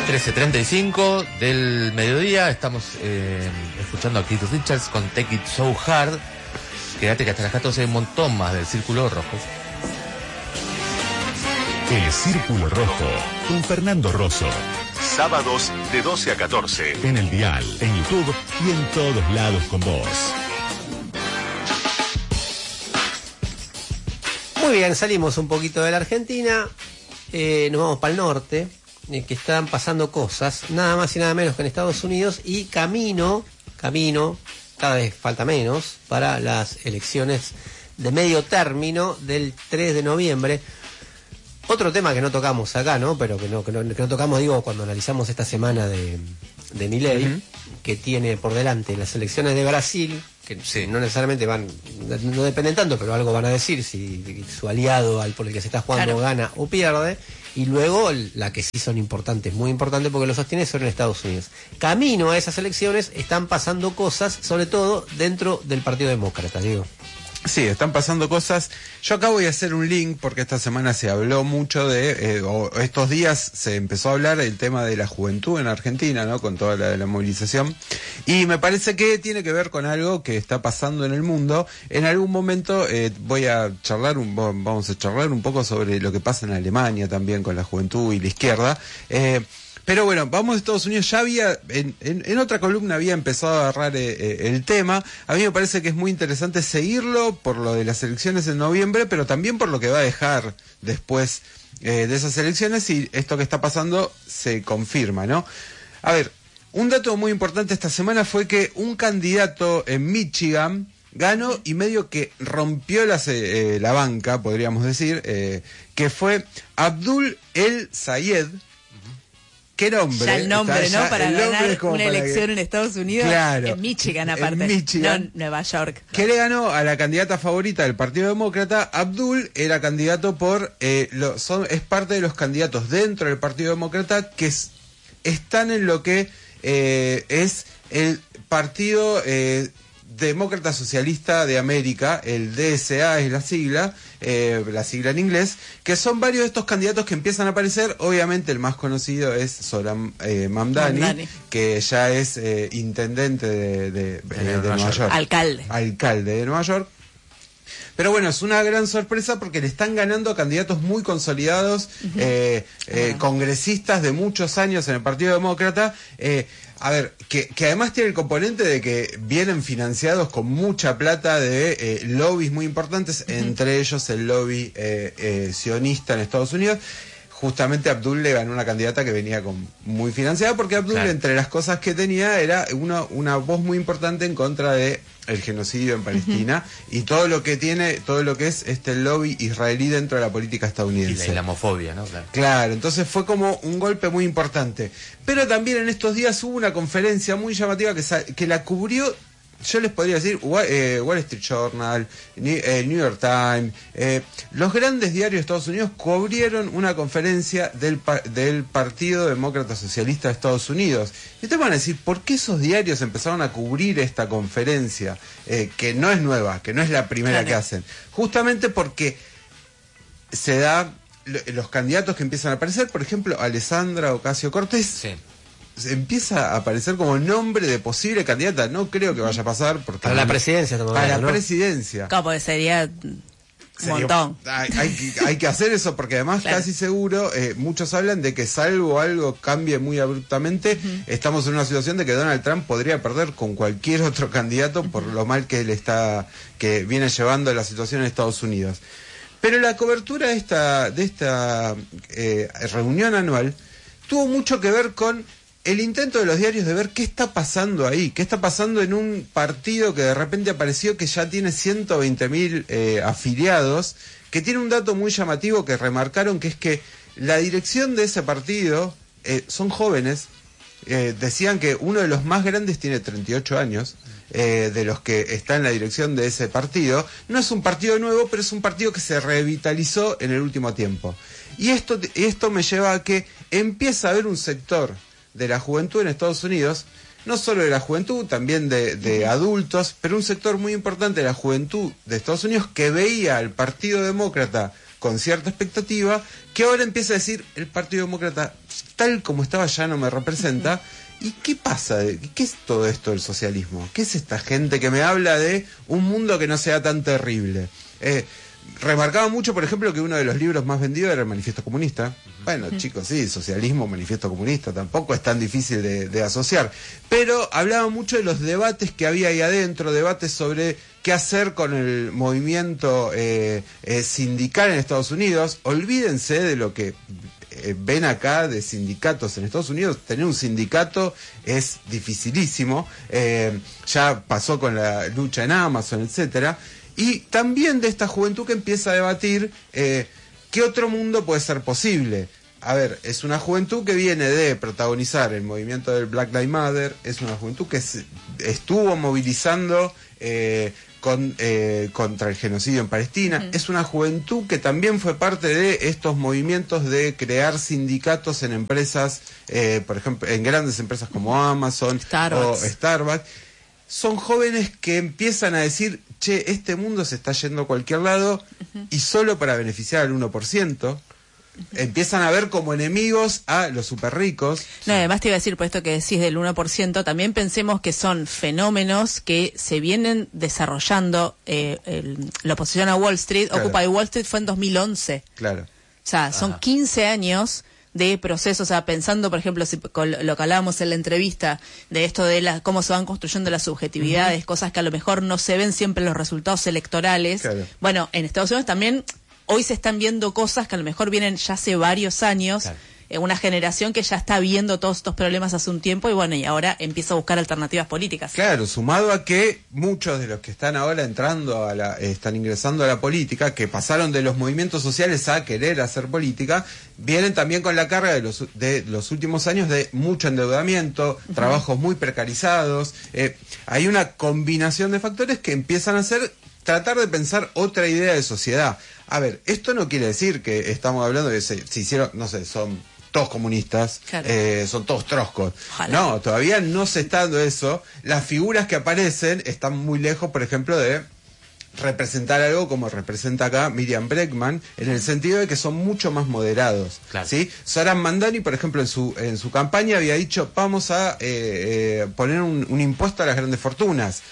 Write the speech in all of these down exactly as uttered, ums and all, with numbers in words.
trece treinta y cinco del mediodía, estamos eh, escuchando a Keith Richards con Take It So Hard. Quédate que hasta las catorce hay un montón más del Círculo Rojo. El Círculo Rojo, con Fernando Rosso. Sábados de doce a catorce. En el dial, en YouTube y en todos lados con vos. Muy bien, salimos un poquito de la Argentina, eh, nos vamos para el norte, eh, que están pasando cosas, nada más y nada menos que en Estados Unidos, y camino, camino, cada vez falta menos, para las elecciones de medio término del tres de noviembre. Otro tema que no tocamos acá, ¿no? Pero que no, que no, que no tocamos, digo, cuando analizamos esta semana de, de Milei, uh-huh. que tiene por delante las elecciones de Brasil, que sí. no necesariamente van, no dependen tanto, pero algo van a decir si su aliado, al por el que se está jugando, claro. gana o pierde, y luego la que sí son importantes, muy importantes porque lo sostiene, son en Estados Unidos. Camino a esas elecciones están pasando cosas, sobre todo dentro del Partido Demócrata, digo. Sí, están pasando cosas. Yo acá voy a hacer un link porque esta semana se habló mucho de, eh, o estos días se empezó a hablar del tema de la juventud en Argentina, ¿no? Con toda la, la movilización. Y me parece que tiene que ver con algo que está pasando en el mundo. En algún momento eh, voy a charlar, un, vamos a charlar un poco sobre lo que pasa en Alemania también con la juventud y la izquierda. Eh, Pero bueno, vamos a Estados Unidos. Ya había, en, en, en otra columna había empezado a agarrar eh, eh, el tema. A mí me parece que es muy interesante seguirlo por lo de las elecciones en noviembre, pero también por lo que va a dejar después eh, de esas elecciones, y esto que está pasando se confirma, ¿no? A ver, un dato muy importante esta semana fue que un candidato en Michigan ganó y medio que rompió las, eh, la banca, podríamos decir, eh, que fue Abdul El Sayed. ¿Qué nombre? Ya el nombre, ya, ¿no? Para ganar una para elección que... en Estados Unidos. Claro. En Michigan, aparte. En Michigan. No en Nueva York. Que le ganó a la candidata favorita del Partido Demócrata. Abdul era candidato por... Eh, lo, son, es parte de los candidatos dentro del Partido Demócrata que es, están en lo que eh, es el Partido eh, Demócrata Socialista de América, el D S A es la sigla, eh, la sigla en inglés, que son varios de estos candidatos que empiezan a aparecer. Obviamente el más conocido es Zohran eh, Mamdani, Mamdani, que ya es eh, intendente de, de, de, de, de Nueva York. York. Alcalde. Alcalde de Nueva York. Pero bueno, es una gran sorpresa porque le están ganando a candidatos muy consolidados, uh-huh. eh, eh, uh-huh. congresistas de muchos años en el Partido Demócrata. Eh, a ver, que, que además tiene el componente de que vienen financiados con mucha plata de eh, lobbies muy importantes, uh-huh. entre ellos el lobby eh, eh, sionista en Estados Unidos. Justamente Abdul le ganó una candidata que venía con muy financiada, porque Abdul, claro. entre las cosas que tenía, era una, una voz muy importante en contra de el genocidio en Palestina uh-huh. y todo lo que tiene, todo lo que es este lobby israelí dentro de la política estadounidense. Y la islamofobia, ¿no? Claro. Claro, entonces fue como un golpe muy importante. Pero también en estos días hubo una conferencia muy llamativa que, que la cubrió, yo les podría decir, Wall, eh, Wall Street Journal, New, eh, New York Times, eh, los grandes diarios de Estados Unidos cubrieron una conferencia del, del Partido Demócrata Socialista de Estados Unidos. Y ustedes van a decir, ¿por qué esos diarios empezaron a cubrir esta conferencia? Eh, que no es nueva, que no es la primera claro. que hacen. Justamente porque se da los candidatos que empiezan a aparecer, por ejemplo, Alessandra Ocasio-Cortez. Sí. Empieza a aparecer como nombre de posible candidata. No creo que vaya a pasar porque para la presidencia para hablando, la ¿no? presidencia como sería un sería, montón hay, hay, que, hay que hacer eso porque además claro. casi seguro eh, muchos hablan de que salvo algo cambie muy abruptamente, uh-huh. estamos en una situación de que Donald Trump podría perder con cualquier otro candidato por lo mal que él está, que viene llevando la situación en Estados Unidos. Pero la cobertura de esta, de esta eh, reunión anual tuvo mucho que ver con el intento de los diarios de ver qué está pasando ahí, qué está pasando en un partido que de repente apareció que ya tiene ciento veinte mil eh, afiliados, que tiene un dato muy llamativo que remarcaron, que es que la dirección de ese partido eh, son jóvenes. Eh, decían que uno de los más grandes tiene treinta y ocho años, eh, de los que está en la dirección de ese partido. No es un partido nuevo, pero es un partido que se revitalizó en el último tiempo. Y esto, esto me lleva a que empieza a haber un sector de la juventud en Estados Unidos, no solo de la juventud, también de, de adultos, pero un sector muy importante de la juventud de Estados Unidos que veía al Partido Demócrata con cierta expectativa, que ahora empieza a decir, el Partido Demócrata, tal como estaba ya no me representa. ¿Y qué pasa? ¿Qué es todo esto del socialismo? ¿Qué es esta gente que me habla de un mundo que no sea tan terrible? Eh, remarcaba mucho, por ejemplo, que uno de los libros más vendidos era el Manifiesto Comunista. Bueno, uh-huh. chicos, sí, socialismo, Manifiesto Comunista, tampoco es tan difícil de, de asociar. Pero hablaba mucho de los debates que había ahí adentro, debates sobre qué hacer con el movimiento eh, eh, sindical en Estados Unidos. Olvídense de lo que eh, ven acá de sindicatos en Estados Unidos. Tener un sindicato es dificilísimo. Eh, ya pasó con la lucha en Amazon, etcétera. Y también de esta juventud que empieza a debatir eh, qué otro mundo puede ser posible. A ver, es una juventud que viene de protagonizar el movimiento del Black Lives Matter, es una juventud que se, estuvo movilizando eh, con, eh, contra el genocidio en Palestina, uh-huh. es una juventud que también fue parte de estos movimientos de crear sindicatos en empresas, eh, por ejemplo, en grandes empresas como Amazon Starbucks. o Starbucks. Son jóvenes que empiezan a decir, che, este mundo se está yendo a cualquier lado uh-huh. y solo para beneficiar al uno por ciento. Uh-huh. Empiezan a ver como enemigos a los super ricos. No, además te iba a decir, por esto que decís del uno por ciento, también pensemos que son fenómenos que se vienen desarrollando. Eh, el, la oposición a Wall Street, claro. Occupy Wall Street fue en dos mil once. Claro. O sea, son Ajá. quince años de procesos, o sea, pensando, por ejemplo, si, con lo que hablábamos en la entrevista, de esto de la, cómo se van construyendo las subjetividades, uh-huh. cosas que a lo mejor no se ven siempre en los resultados electorales. Claro. Bueno, en Estados Unidos también, hoy se están viendo cosas que a lo mejor vienen ya hace varios años, claro. eh, una generación que ya está viendo todos estos problemas hace un tiempo y bueno, y ahora empieza a buscar alternativas políticas. Claro, sumado a que muchos de los que están ahora entrando a la, eh, están ingresando a la política, que pasaron de los movimientos sociales a querer hacer política, vienen también con la carga de los, de los últimos años de mucho endeudamiento, uh-huh. trabajos muy precarizados. Eh, hay una combinación de factores que empiezan a hacer tratar de pensar otra idea de sociedad. A ver, esto no quiere decir que estamos hablando de se, se hicieron, no sé, son todos comunistas, claro. eh, son todos troscos. Ojalá. No, todavía no se está dando eso. Las figuras que aparecen están muy lejos, por ejemplo, de representar algo como representa acá Miriam Bregman, en el sentido de que son mucho más moderados. Claro. ¿Sí? Zoran Mandani, por ejemplo, en su en su campaña había dicho, vamos a eh, eh, poner un, un impuesto a las grandes fortunas.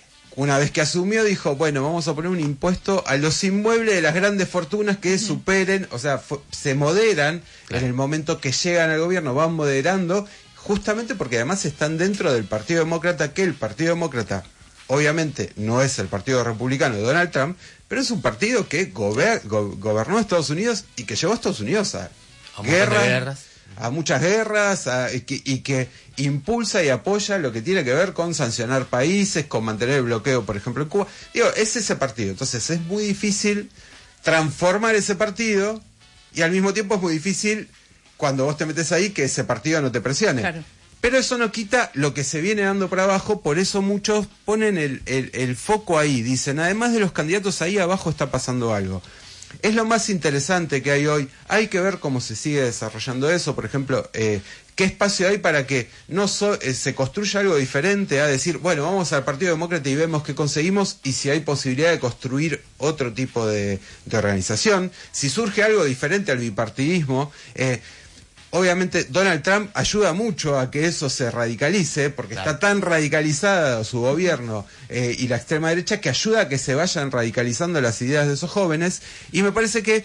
Una vez que asumió, dijo, bueno, vamos a poner un impuesto a los inmuebles de las grandes fortunas que superen, o sea, se moderan claro. en el momento que llegan al gobierno, van moderando, justamente porque además están dentro del Partido Demócrata, que el Partido Demócrata, obviamente, no es el Partido Republicano de Donald Trump, pero es un partido que gober, go, gobernó Estados Unidos y que llevó a Estados Unidos a, a guerras, guerras, a muchas guerras, a, y, que, y que impulsa y apoya lo que tiene que ver con sancionar países, con mantener el bloqueo, por ejemplo, en Cuba. Digo, es ese partido. Entonces es muy difícil transformar ese partido y al mismo tiempo es muy difícil cuando vos te metes ahí que ese partido no te presione. Claro. Pero eso no quita lo que se viene dando por abajo, por eso muchos ponen el, el, el foco ahí. Dicen, además de los candidatos, ahí abajo está pasando algo. Es lo más interesante que hay hoy. Hay que ver cómo se sigue desarrollando eso. Por ejemplo, eh, qué espacio hay para que no so, eh, se construya algo diferente a decir, bueno, vamos al Partido Demócrata y vemos qué conseguimos y si hay posibilidad de construir otro tipo de, de organización. Si surge algo diferente al bipartidismo, eh, obviamente Donald Trump ayuda mucho a que eso se radicalice, porque claro. está tan radicalizada su gobierno eh, y la extrema derecha que ayuda a que se vayan radicalizando las ideas de esos jóvenes. Y me parece que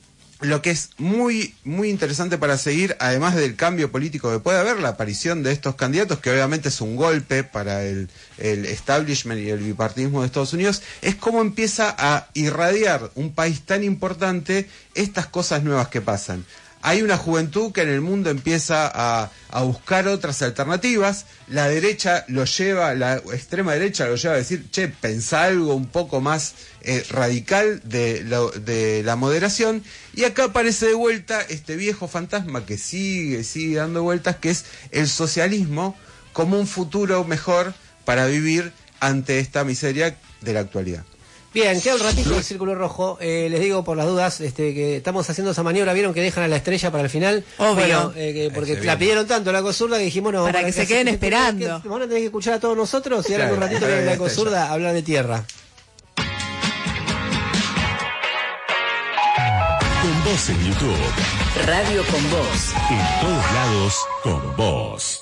lo que es muy muy interesante para seguir, además del cambio político que puede haber, la aparición de estos candidatos, que obviamente es un golpe para el, el establishment y el bipartidismo de Estados Unidos, es cómo empieza a irradiar un país tan importante estas cosas nuevas que pasan. Hay una juventud que en el mundo empieza a, a buscar otras alternativas. La derecha lo lleva, la extrema derecha lo lleva a decir, che, pensá algo un poco más eh, radical de, lo, de la moderación. Y acá aparece de vuelta este viejo fantasma que sigue, sigue dando vueltas, que es el socialismo como un futuro mejor para vivir ante esta miseria de la actualidad. Bien, queda un ratito el círculo rojo. Eh, les digo por las dudas este, que estamos haciendo esa maniobra. ¿Vieron que dejan a la estrella para el final? Obvio. Bueno, eh, que porque la bien. pidieron tanto la Ecozurda que dijimos no. Para que, que se queden que, esperando. Que, van a tener que escuchar a todos nosotros y ahora en un ratito viene la Ecozurda a hablar de tierra. Seguinos en YouTube. Radio con Voz. En todos lados, con vos.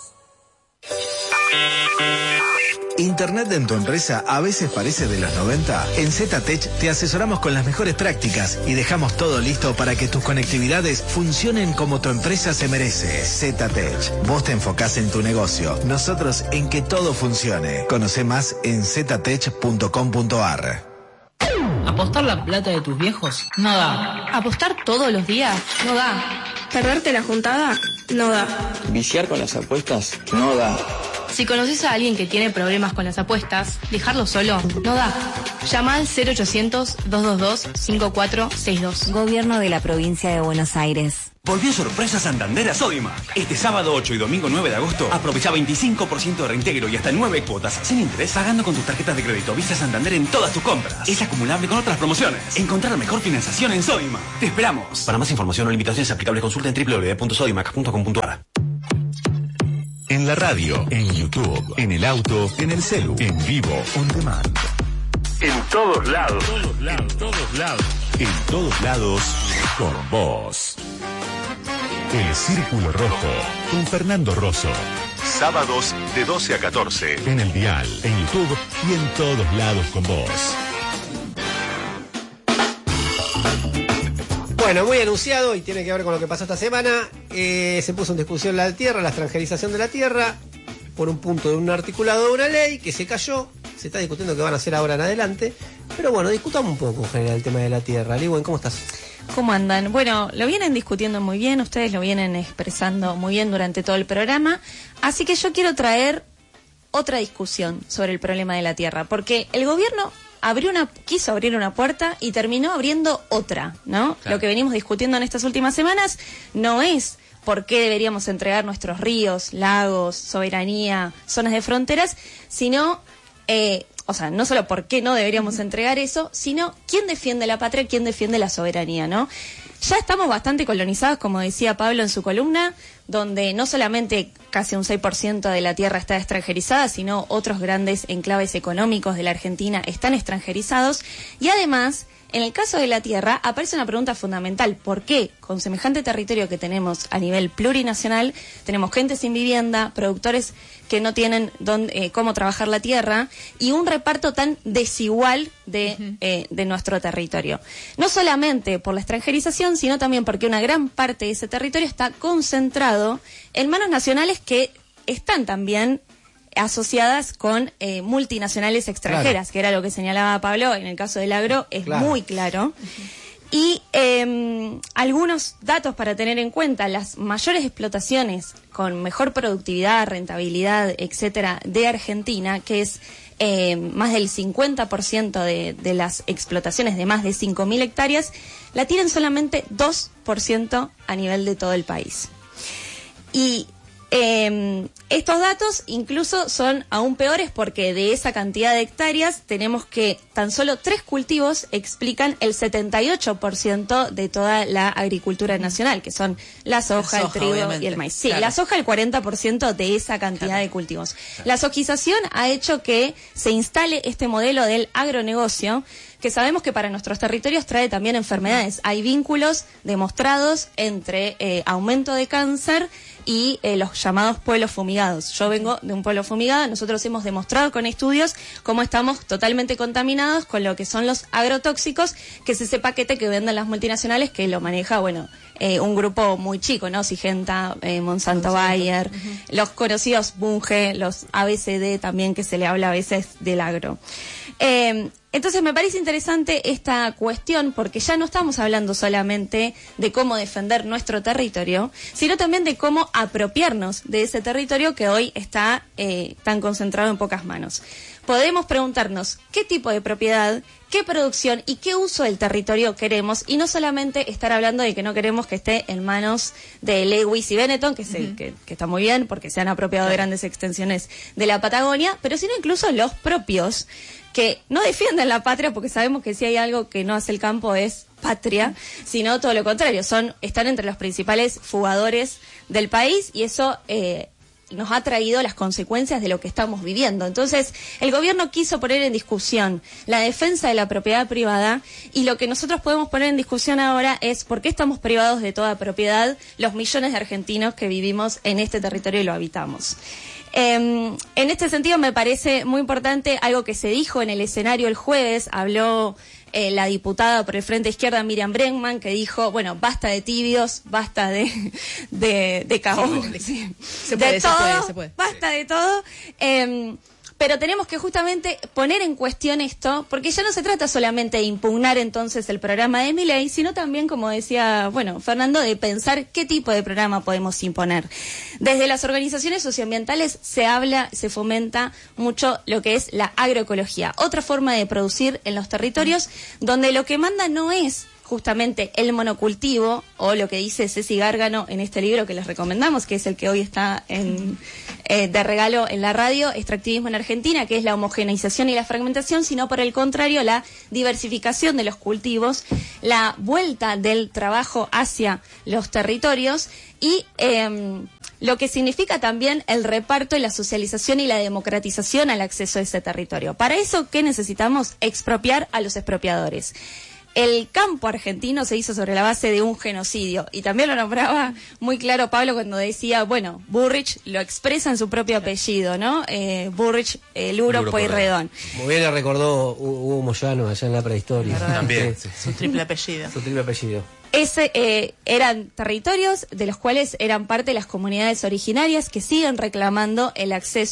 ¿Internet en tu empresa a veces parece de los noventa? En ZTech te asesoramos con las mejores prácticas y dejamos todo listo para que tus conectividades funcionen como tu empresa se merece. ZTech. Vos te enfocás en tu negocio, nosotros en que todo funcione. Conoce más en ztech punto com punto ar. ¿Apostar la plata de tus viejos? No da. ¿Apostar todos los días? No da. ¿Perderte la juntada? No da. ¿Viciar con las apuestas? No da. Si conoces a alguien que tiene problemas con las apuestas, dejarlo solo no da. Llama al cero ochocientos, dos dos dos, cinco cuatro seis dos. Gobierno de la Provincia de Buenos Aires. Volvió sorpresa Santander a Sodimac. Este sábado ocho y domingo nueve de agosto aprovecha veinticinco por ciento de reintegro y hasta nueve cuotas sin interés pagando con tus tarjetas de crédito Visa Santander en todas tus compras. Es acumulable con otras promociones. Encontrar la mejor financiación en Sodimac. Te esperamos. Para más información o limitaciones aplicables consulta en doble u doble u doble u punto sodimac punto com punto ar. En la radio, en YouTube, en el auto, en el celu, en vivo, on demand. En todos lados. En todos lados. En todos lados. En todos lados, con vos. El Círculo Rojo, con Fernando Rosso. Sábados de doce a catorce. En el dial, en YouTube y en todos lados con vos. Bueno, muy anunciado y tiene que ver con lo que pasó esta semana. Eh, se puso en discusión la tierra, la extranjerización de la tierra, por un punto de un articulado de una ley que se cayó. Se está discutiendo qué van a hacer ahora en adelante. Pero bueno, discutamos un poco en general el tema de la tierra. Ligüen, ¿cómo estás? ¿Cómo andan? Bueno, lo vienen discutiendo muy bien, ustedes lo vienen expresando muy bien durante todo el programa. Así que yo quiero traer otra discusión sobre el problema de la tierra. Porque el gobierno abrió una, quiso abrir una puerta y terminó abriendo otra, ¿no? Claro. Lo que venimos discutiendo en estas últimas semanas no es por qué deberíamos entregar nuestros ríos, lagos, soberanía, zonas de fronteras, sino, eh, o sea, no solo por qué no deberíamos entregar eso, sino quién defiende la patria, quién defiende la soberanía, ¿no? Ya estamos bastante colonizados, como decía Pablo en su columna, donde no solamente casi un seis por ciento de la tierra está extranjerizada, sino otros grandes enclaves económicos de la Argentina están extranjerizados. Y además, en el caso de la tierra, aparece una pregunta fundamental. ¿Por qué, con semejante territorio que tenemos a nivel plurinacional, tenemos gente sin vivienda, productores que no tienen dónde, eh, cómo trabajar la tierra y un reparto tan desigual de, uh-huh. eh, de nuestro territorio? No solamente por la extranjerización, sino también porque una gran parte de ese territorio está concentrado en manos nacionales que están también asociadas con eh, multinacionales extranjeras, claro, que era lo que señalaba Pablo. En el caso del agro es claro. muy claro. Uh-huh. Y eh, algunos datos para tener en cuenta: las mayores explotaciones con mejor productividad, rentabilidad, etcétera, de Argentina, que es eh, más del cincuenta por ciento de, de las explotaciones de más de cinco mil hectáreas, la tienen solamente dos por ciento a nivel de todo el país. Y Eh, estos datos incluso son aún peores porque de esa cantidad de hectáreas tenemos que tan solo tres cultivos explican el setenta y ocho por ciento de toda la agricultura nacional, que son la soja, la soja el trigo obviamente. Y el maíz. Sí, claro. La soja el cuarenta por ciento de esa cantidad claro. de cultivos. Claro. La sojización ha hecho que se instale este modelo del agronegocio, que sabemos que para nuestros territorios trae también enfermedades. Hay vínculos demostrados entre eh, aumento de cáncer y eh, los llamados pueblos fumigados. Yo vengo de un pueblo fumigado, nosotros hemos demostrado con estudios cómo estamos totalmente contaminados con lo que son los agrotóxicos, que es ese paquete que venden las multinacionales, que lo maneja, bueno, eh, un grupo muy chico, ¿no? Syngenta, eh, Monsanto, Monsanto, Bayer, uh-huh. los conocidos Bunge, los A B C D también, que se le habla a veces del agro. Eh, Entonces me parece interesante esta cuestión, porque ya no estamos hablando solamente de cómo defender nuestro territorio, sino también de cómo apropiarnos de ese territorio que hoy está eh, tan concentrado en pocas manos. Podemos preguntarnos qué tipo de propiedad, qué producción y qué uso del territorio queremos, y no solamente estar hablando de que no queremos que esté en manos de Lewis y Benetton, que, se, uh-huh. que, que está muy bien porque se han apropiado de grandes extensiones de la Patagonia, pero sino incluso los propios que no defienden la patria, porque sabemos que si hay algo que no hace el campo es patria, sino todo lo contrario, son están entre los principales fugadores del país, y eso eh, nos ha traído las consecuencias de lo que estamos viviendo. Entonces, el gobierno quiso poner en discusión la defensa de la propiedad privada, y lo que nosotros podemos poner en discusión ahora es por qué estamos privados de toda propiedad los millones de argentinos que vivimos en este territorio y lo habitamos. Eh, en este sentido me parece muy importante algo que se dijo en el escenario el jueves. Habló eh, la diputada por el Frente Izquierda Miriam Bregman, que dijo, bueno, basta de tibios, basta de de, de cagones, sí, se puede, de se todo, puede, se puede. basta de todo. Eh, Pero tenemos que justamente poner en cuestión esto, porque ya no se trata solamente de impugnar entonces el programa de Milei, sino también, como decía, bueno, Fernando, de pensar qué tipo de programa podemos imponer. Desde las organizaciones socioambientales se habla, se fomenta mucho lo que es la agroecología, otra forma de producir en los territorios donde lo que manda no es justamente el monocultivo, o lo que dice Ceci Gárgano en este libro que les recomendamos, que es el que hoy está en, eh, de regalo en la radio, Extractivismo en Argentina, que es la homogeneización y la fragmentación, sino por el contrario, la diversificación de los cultivos, la vuelta del trabajo hacia los territorios y eh, lo que significa también el reparto y la socialización y la democratización al acceso a ese territorio. Para eso, ¿qué necesitamos? Expropiar a los expropiadores. El campo argentino se hizo sobre la base de un genocidio, y también lo nombraba muy claro Pablo cuando decía, bueno, Burrich lo expresa en su propio apellido, ¿no? Eh, Burrich, eh, Luro, Pueyrredón. Muy bien le recordó Hugo Moyano allá en la prehistoria. También, sí. Su triple apellido. Su triple apellido. Ese, eh, eran territorios de los cuales eran parte las comunidades originarias que siguen reclamando el acceso